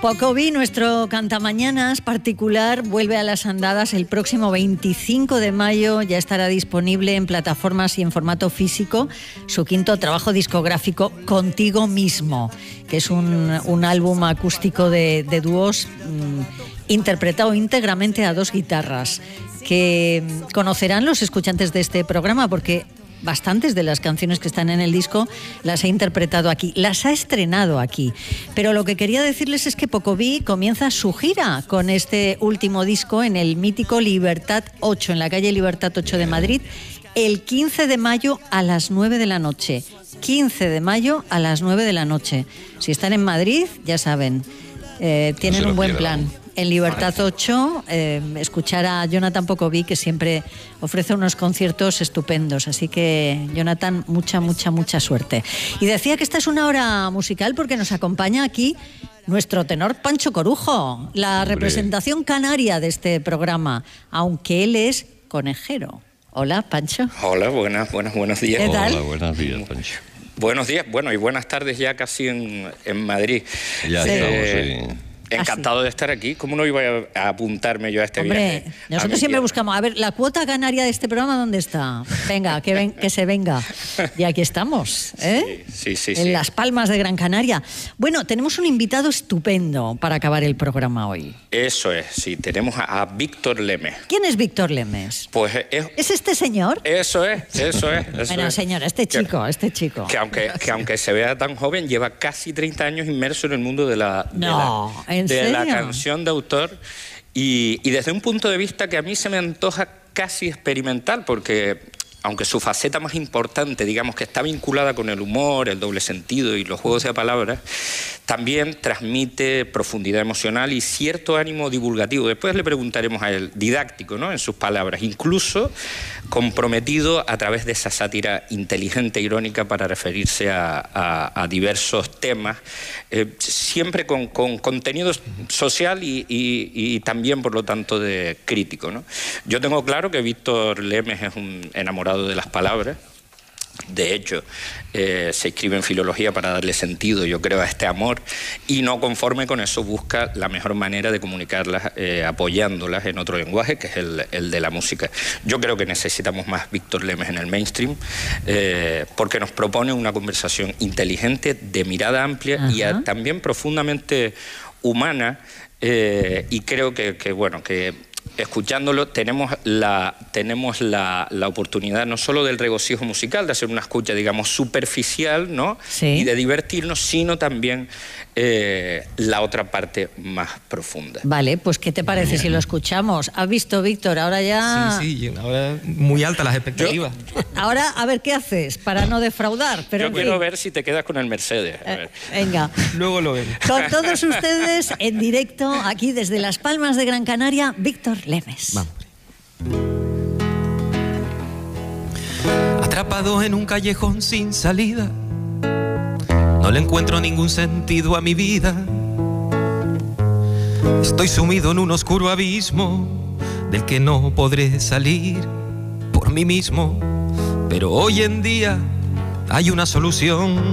Pocoví, nuestro cantamañanas particular, vuelve a las andadas el próximo 25 de mayo. Ya estará disponible en plataformas y en formato físico su quinto trabajo discográfico, Contigo Mismo, que es un álbum acústico de dúos interpretado íntegramente a dos guitarras, que conocerán los escuchantes de este programa porque bastantes de las canciones que están en el disco las ha interpretado aquí, las ha estrenado aquí. Pero lo que quería decirles es que Pocoví comienza su gira con este último disco en el mítico Libertad 8, en la calle Libertad 8 de Madrid, el 15 de mayo a las 9 de la noche. 15 de mayo a las 9 de la noche. Si están en Madrid, ya saben, tienen un buen plan. En Libertad 8, escuchar a Jonathan Pocoví, que siempre ofrece unos conciertos estupendos. Así que, Jonathan, mucha suerte. Y decía que esta es una hora musical porque nos acompaña aquí nuestro tenor Pancho Corujo, la representación canaria de este programa, aunque él es conejero. Hola, Pancho. Hola, buenos días. ¿Qué tal? Hola, buenos días, Pancho. Buenos días, bueno, y buenas tardes ya casi en Madrid. Ya estamos, sí. Encantado de estar aquí. ¿Cómo no iba a apuntarme yo a este viaje? Nosotros siempre buscamos, a ver, la cuota canaria de este programa, ¿dónde está? Venga, que se venga. Y aquí estamos, ¿eh? Sí. En Las Palmas de Gran Canaria. Bueno, tenemos un invitado estupendo para acabar el programa hoy. Eso es, sí, tenemos a Víctor Lemes. ¿Quién es Víctor Lemes? Pues ¿Es este señor? Eso es. Bueno, señor, este chico. Que aunque se vea tan joven, lleva casi 30 años inmerso en el mundo de la canción de autor y desde un punto de vista que a mí se me antoja casi experimental, porque aunque su faceta más importante, digamos, que está vinculada con el humor, el doble sentido y los juegos de palabras, también transmite profundidad emocional y cierto ánimo divulgativo. Después le preguntaremos a él, didáctico, ¿no?, en sus palabras, incluso comprometido a través de esa sátira inteligente e irónica para referirse a diversos temas, siempre con contenido social y también, por lo tanto, de crítico, ¿no? Yo tengo claro que Víctor Lemes es un enamorado de las palabras. De hecho, se escribe en filología para darle sentido, yo creo, a este amor, y no conforme con eso busca la mejor manera de comunicarlas, apoyándolas en otro lenguaje, que es el de la música. Yo creo que necesitamos más Víctor Lemes en el mainstream, porque nos propone una conversación inteligente, de mirada amplia y también profundamente humana, y creo que escuchándolo tenemos la oportunidad no solo del regocijo musical, de hacer una escucha, digamos, superficial, ¿no? Sí. Y de divertirnos, sino también la otra parte más profunda. Vale, pues ¿qué te parece si lo escuchamos? ¿Has visto, Víctor? Ahora ya... Sí, ahora muy altas las expectativas. Ahora, a ver, ¿qué haces para no defraudar? Pero yo quiero ver si te quedas con el Mercedes. A ver. Venga. Luego lo vemos. Con todos ustedes, en directo, aquí desde Las Palmas de Gran Canaria, Víctor Lemes. Vamos. Atrapado en un callejón sin salida, no le encuentro ningún sentido a mi vida. Estoy sumido en un oscuro abismo del que no podré salir por mí mismo. Pero hoy en día hay una solución.